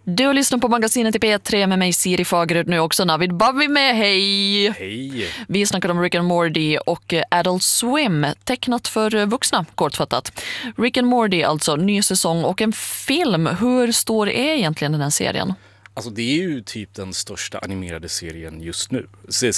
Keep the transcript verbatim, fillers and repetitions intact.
Du lyssnar på magasinet i P tre med mig Siri Fagerud, nu också Navid Bavi med. Hej! Hej! Vi snackar om Rick and Morty och Adult Swim, tecknat för vuxna, kortfattat. Rick and Morty, alltså ny säsong och en film. Hur stor är egentligen den här serien? Alltså det är ju typ den största animerade serien just nu.